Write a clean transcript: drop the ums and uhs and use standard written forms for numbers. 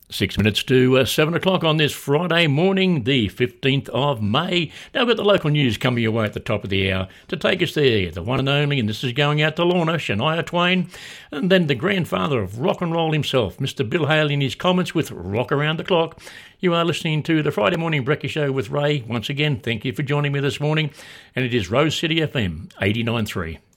6 minutes to 7 o'clock on this Friday morning, the 15th of May. Now, we've got the local news coming your way at the top of the hour to take us there. The one and only, and this is going out to Lorna, Shania Twain, and then the grandfather of rock and roll himself, Mr. Bill Haley, in his comments with Rock Around the Clock. You are listening to the Friday Morning Breakfast Show with Ray. Once again, thank you for joining me this morning, and it is Rose City FM 89.3.